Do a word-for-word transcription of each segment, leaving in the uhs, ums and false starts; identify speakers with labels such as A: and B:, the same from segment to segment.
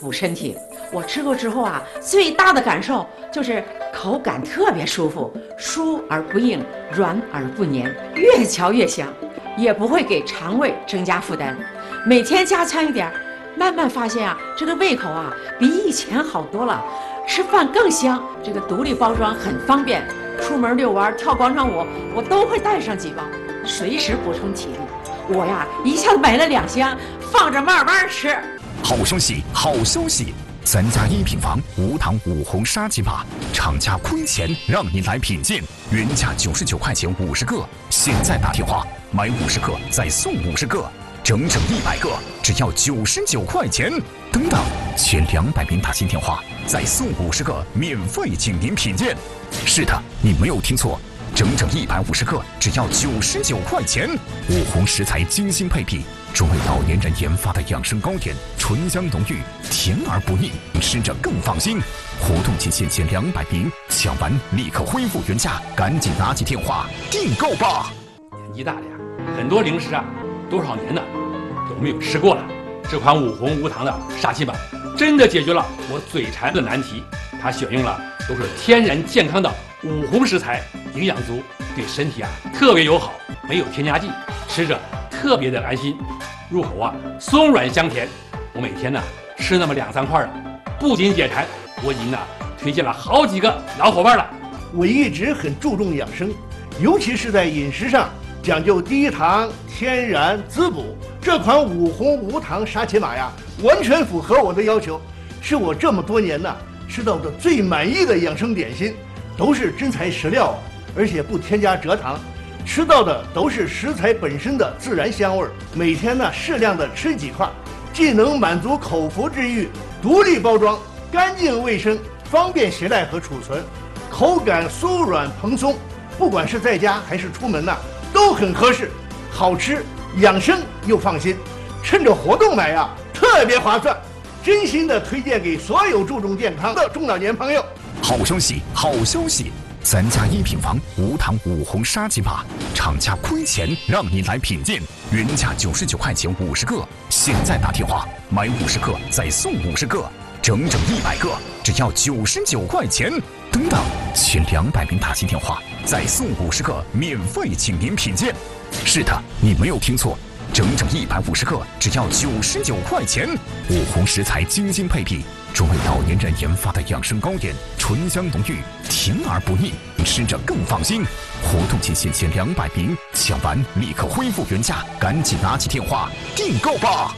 A: 补身体。我吃过之后啊，最大的感受就是口感特别舒服，酥而不硬，软而不黏，越嚼越香，也不会给肠胃增加负担。每天加餐一点，慢慢发现啊，这个胃口啊比以前好多了，吃饭更香。这个独立包装很方便，出门遛弯、跳广场舞，我都会带上几包，随时补充体力。我呀，一下子买了两箱，放着慢慢吃。
B: 好消息，好消息！咱家一品房无糖五红沙棘马，厂家亏钱让你来品鉴，原价九十九块钱五十个，现在打电话买五十个再送五十个，整整一百个，只要九十九块钱。等等，前两百名打进电话再送五十个，免费请您品鉴。是的，你没有听错。整整一百五十个，只要九十九块钱。五红食材精心配比，专为老年人研发的养生糕点，醇香浓郁，甜而不腻，吃着更放心。活动期限前两百名，抢完立刻恢复原价，赶紧拿起电话订购吧。
C: 年纪大了呀，很多零食啊，多少年的都没有吃过了。这款五红无糖的沙琪玛，真的解决了我嘴馋的难题。它选用了都是天然健康的五红食材，营养足，对身体啊特别友好，没有添加剂，吃着特别的安心，入口啊松软香甜。我每天呢吃那么两三块的，不仅解馋，我已经呢推荐了好几个老伙伴了。
D: 我一直很注重养生，尤其是在饮食上讲究低糖、天然、滋补。这款五红无糖沙琪玛呀，完全符合我的要求，是我这么多年呢吃到的最满意的养生点心。都是真材实料，而且不添加蔗糖，吃到的都是食材本身的自然香味儿。每天呢适量的吃几块，既能满足口腹之欲，独立包装，干净卫生，方便携带和储存，口感酥软蓬松，不管是在家还是出门呢、啊，都很合适，好吃养生又放心。趁着活动买呀，特别划算，真心的推荐给所有注重健康的中老年朋友。
B: 好消息，好消息！咱家一品房无糖五红沙棘马，厂家亏钱让你来品鉴，原价九十九块钱五十个，现在打电话买五十个再送五十个，整整一百个，只要九十九块钱。等等，前两百名打进电话再送五十个，免费请您品鉴。是的，你没有听错。整整一百五十个，只要九十九块钱。五红食材精心配比，专为老年人研发的养生糕点，醇香浓郁，甜而不腻，吃着更放心。活动期限前两百名，抢完立刻恢复原价，赶紧拿起电话订购吧。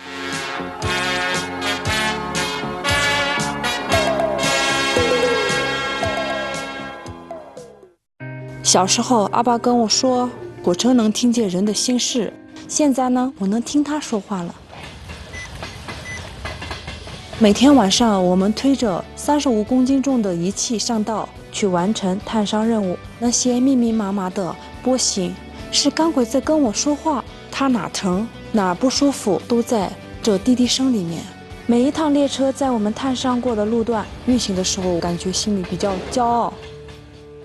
E: 小时候，阿爸跟我说，火车能听见人的心事。现在呢，我能听他说话了。每天晚上，我们推着三十五公斤重的仪器上道去完成探伤任务。那些密密麻麻的波形，是钢轨在跟我说话。它哪疼哪不舒服，都在这滴滴声里面。每一趟列车在我们探伤过的路段运行的时候，感觉心里比较骄傲。